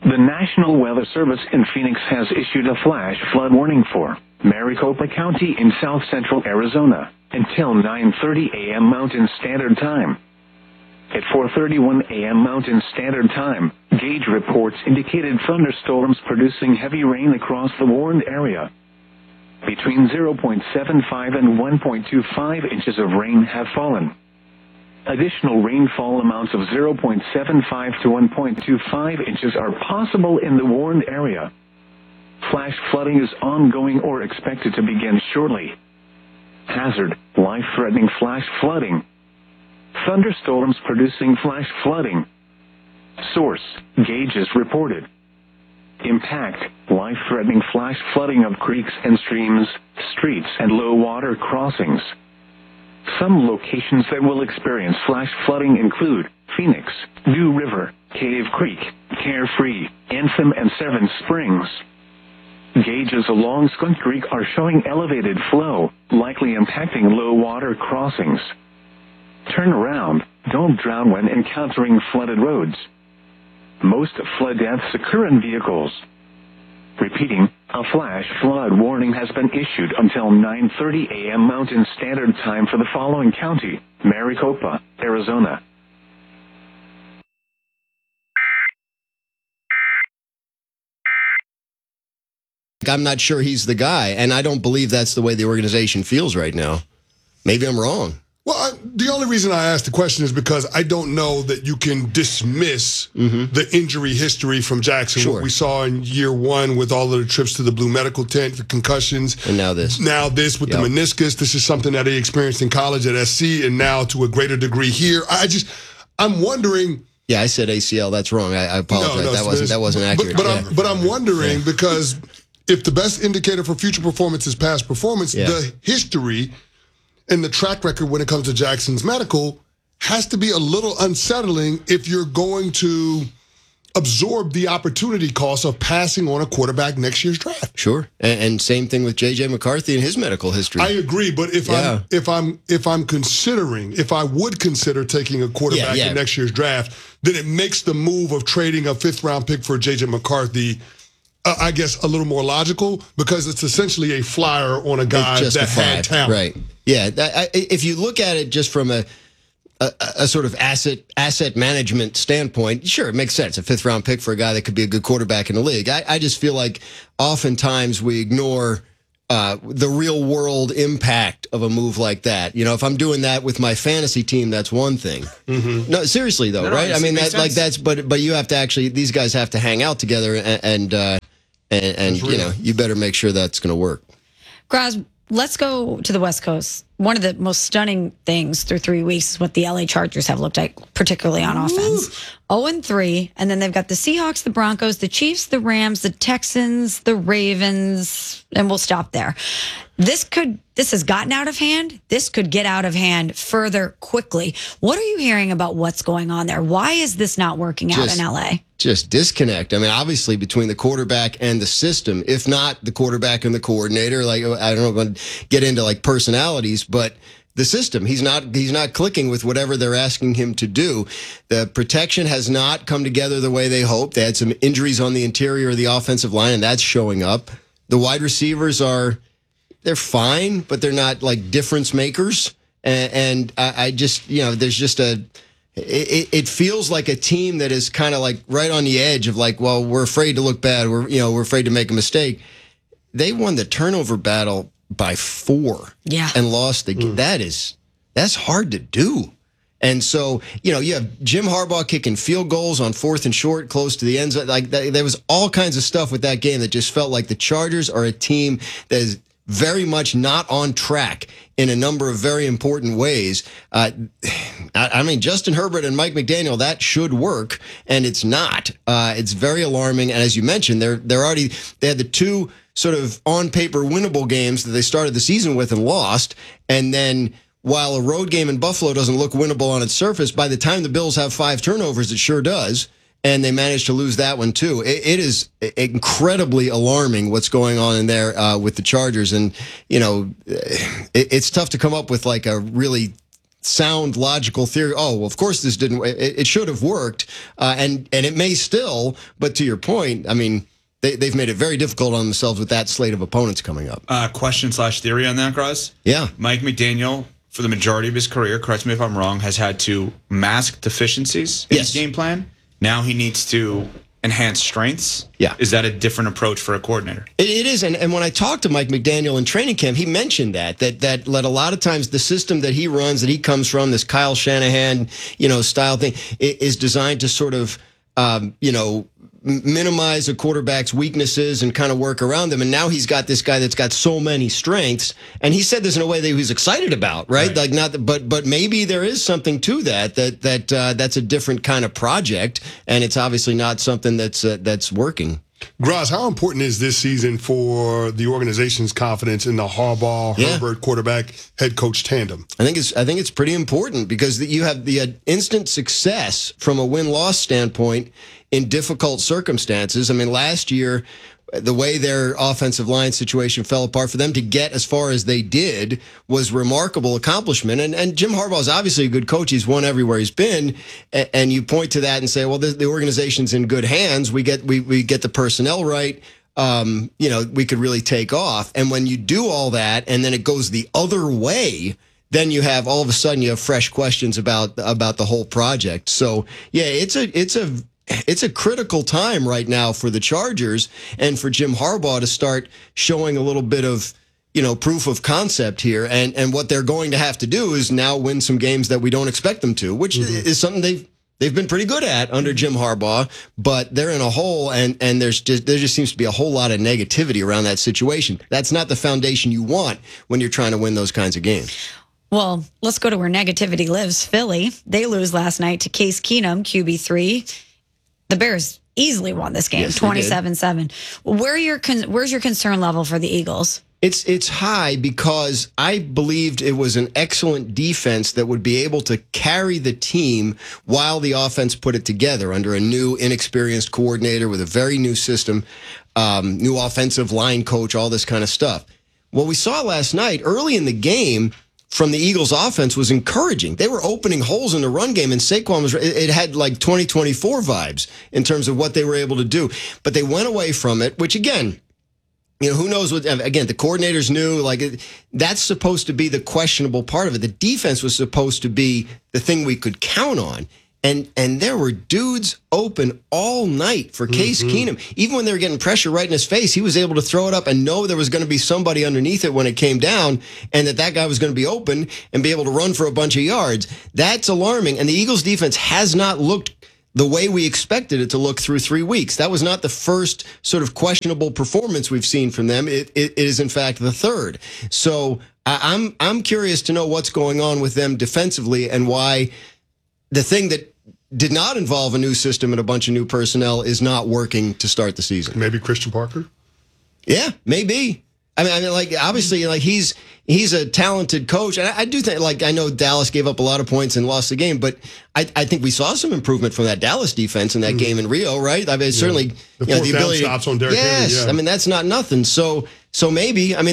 The National Weather Service in Phoenix has issued a flash flood warning for Maricopa County in south central Arizona until 9:30 a.m. Mountain Standard Time. At 4:31 a.m. Mountain Standard Time, gauge reports indicated thunderstorms producing heavy rain across the warned area. Between 0.75 and 1.25 inches of rain have fallen. Additional rainfall amounts of 0.75 to 1.25 inches are possible in the warned area. Flash flooding is ongoing or expected to begin shortly. Hazard: life-threatening flash flooding. Thunderstorms producing flash flooding. Source: gauges reported. Impact: life-threatening flash flooding of creeks and streams, streets and low-water crossings. Some locations that will experience flash flooding include Phoenix, New River, Cave Creek, Carefree, Anthem, and Seven Springs. Gauges along Skunk Creek are showing elevated flow, likely impacting low-water crossings. Turn around, don't drown when encountering flooded roads. Most flood deaths occur in vehicles. Repeating, a flash flood warning has been issued until 9:30 a.m. Mountain Standard Time for the following county: Maricopa, Arizona. I'm not sure he's the guy, and I don't believe that's the way the organization feels right now. Maybe I'm wrong. Well, the only reason I asked the question is because I don't know that you can dismiss the injury history from Jackson. Sure. What we saw in year one with all of the trips to the Blue Medical Tent, the concussions. And now this. Now this with the meniscus. This is something that he experienced in college at SC and now to a greater degree here. I'm wondering. Yeah, I said ACL. That's wrong. I apologize. No, that wasn't accurate. But I'm wondering because if the best indicator for future performance is past performance, the history and the track record when it comes to Jackson's medical has to be a little unsettling if you're going to absorb the opportunity cost of passing on a quarterback next year's draft. Sure, and same thing with J.J. McCarthy and his medical history. I agree, but if I would consider taking a quarterback in next year's draft, then it makes the move of trading a 5th-round pick for J.J. McCarthy, I guess, a little more logical because it's essentially a flyer on a guy that had talent. Right. Yeah. If you look at it just from a sort of asset management standpoint, sure, it makes sense. A 5th-round pick for a guy that could be a good quarterback in the league. I just feel like oftentimes we ignore the real-world impact of a move like that. You know, if I'm doing that with my fantasy team, that's one thing. No, seriously though, right? I mean, but you have to actually. These guys have to hang out together, and you know, you better make sure that's going to work. Graz, let's go to the West Coast. One of the most stunning things through 3 weeks is what the LA Chargers have looked like, particularly on offense. 0-3, and then they've got the Seahawks, the Broncos, the Chiefs, the Rams, the Texans, the Ravens, and we'll stop there. This has gotten out of hand. This could get out of hand further quickly. What are you hearing about what's going on there? Why is this not working out in LA? Just disconnect. I mean, obviously between the quarterback and the system, if not the quarterback and the coordinator, like I don't know, I'm going to get into like personalities, but the system, he's not clicking with whatever they're asking him to do. The protection has not come together the way they hoped. They had some injuries on the interior of the offensive line, and that's showing up. The wide receivers they're fine, but they're not like difference makers. And I just, you know, there's just it feels like a team that is kind of like right on the edge of like, well, we're afraid to look bad. We're afraid to make a mistake. They won the turnover battle by 4 and lost the game. That's hard to do. And so, you know, you have Jim Harbaugh kicking field goals on 4th and short, close to the end zone. Like there was all kinds of stuff with that game that just felt like the Chargers are a team that is very much not on track in a number of very important ways. I mean, Justin Herbert and Mike McDaniel, that should work, and it's not. It's very alarming. And as you mentioned, they had the 2 sort of on paper winnable games that they started the season with and lost. And then while a road game in Buffalo doesn't look winnable on its surface, by the time the Bills have 5 turnovers, it sure does. And they managed to lose that one, too. It is incredibly alarming what's going on in there with the Chargers. And, you know, it's tough to come up with like a really sound logical theory. Oh, well, of course this didn't. It should have worked, and it may still. But to your point, I mean, they've made it very difficult on themselves with that slate of opponents coming up. Question/theory on that, Groz? Yeah, Mike McDaniel, for the majority of his career, correct me if I'm wrong, has had to mask deficiencies in his game plan. Now he needs to enhance strengths. Yeah. Is that a different approach for a coordinator? It is. And when I talked to Mike McDaniel in training camp, he mentioned that a lot of times the system that he runs, that he comes from, this Kyle Shanahan, style thing, is designed to sort of, minimize a quarterback's weaknesses and kind of work around them. And now he's got this guy that's got so many strengths. And he said this in a way that he was excited about, right? Like but maybe there is something to that's a different kind of project. And it's obviously not something that's working. Groz, how important is this season for the organization's confidence in the Harbaugh-Herbert quarterback head coach tandem? I think it's pretty important because you have the instant success from a win-loss standpoint in difficult circumstances. I mean, last year, the way their offensive line situation fell apart, for them to get as far as they did was remarkable accomplishment. And Jim Harbaugh is obviously a good coach. He's won everywhere he's been. And you point to that and say, well, the organization's in good hands. We get the personnel right. We could really take off. And when you do all that and then it goes the other way, then you have all of a sudden you have fresh questions about the whole project. So yeah, it's a critical time right now for the Chargers and for Jim Harbaugh to start showing a little bit of, proof of concept here. And what they're going to have to do is now win some games that we don't expect them to, which is something they've been pretty good at under Jim Harbaugh, but they're in a hole and there just seems to be a whole lot of negativity around that situation. That's not the foundation you want when you're trying to win those kinds of games. Well, let's go to where negativity lives. Philly, they lose last night to Case Keenum, QB3. The Bears easily won this game, 27-7. Where's your concern level for the Eagles? It's high because I believed it was an excellent defense that would be able to carry the team while the offense put it together under a new, inexperienced coordinator with a very new system, new offensive line coach, all this kind of stuff. What we saw last night, early in the game, from the Eagles offense was encouraging. They were opening holes in the run game, and Saquon it had like 2024 vibes in terms of what they were able to do. But they went away from it, which again, who knows what, again, the coordinators knew, that's supposed to be the questionable part of it. The defense was supposed to be the thing we could count on. And there were dudes open all night for Case Keenum. Even when they were getting pressure right in his face, he was able to throw it up and know there was going to be somebody underneath it when it came down and that guy was going to be open and be able to run for a bunch of yards. That's alarming. And the Eagles defense has not looked the way we expected it to look through 3 weeks. That was not the first sort of questionable performance we've seen from them. It is, in fact, the third. So I'm curious to know what's going on with them defensively and why the thing that did not involve a new system and a bunch of new personnel is not working to start the season. Maybe Christian Parker? Yeah, maybe. I mean, obviously, he's a talented coach. And I do think, I know Dallas gave up a lot of points and lost the game, but I think we saw some improvement from that Dallas defense in that game in Rio, right? I mean, certainly, the ability stops on Derrick Henry. Yes, I mean, that's not nothing. So maybe,